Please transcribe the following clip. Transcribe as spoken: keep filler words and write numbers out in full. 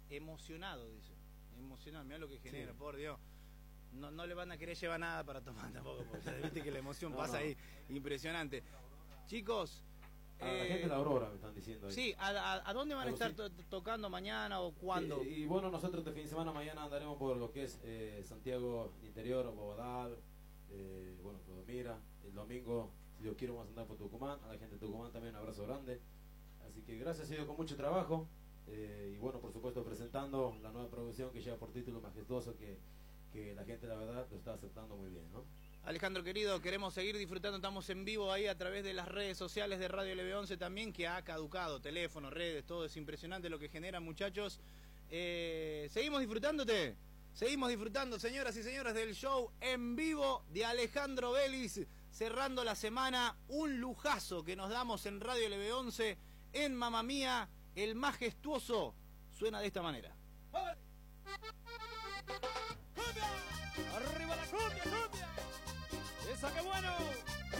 emocionado, dice. Emocionado, mirá lo que genera, sí. Por Dios. No, no le van a querer llevar nada para tomar tampoco, porque viste que la emoción no, pasa no. ahí, impresionante. Chicos... A eh, la gente de la Aurora me están diciendo ahí. Sí, ¿a, a, a dónde van a estar to tocando mañana o cuándo? Sí, y bueno, nosotros este fin de semana mañana andaremos por lo que es eh, Santiago Interior, Bobadal, eh, bueno, Clodomira. El domingo, si Dios quiere, vamos a andar por Tucumán. A la gente de Tucumán también un abrazo grande. Así que gracias, ha sido con mucho trabajo. Eh, y bueno, por supuesto, presentando la nueva producción que lleva por título Majestuoso, que, que la gente, la verdad, lo está aceptando muy bien, ¿no? Alejandro querido, queremos seguir disfrutando, estamos en vivo ahí a través de las redes sociales de Radio L B once también, que ha caducado, teléfono, redes, todo es impresionante lo que generan, muchachos. Eh, ¿Seguimos disfrutándote? Seguimos disfrutando, señoras y señores, del show en vivo de Alejandro Vélez, cerrando la semana, un lujazo que nos damos en Radio L B once, en Mamma Mía, el majestuoso, suena de esta manera. ¡Arriba la cumbia, cumbia! ¡Esa, qué bueno!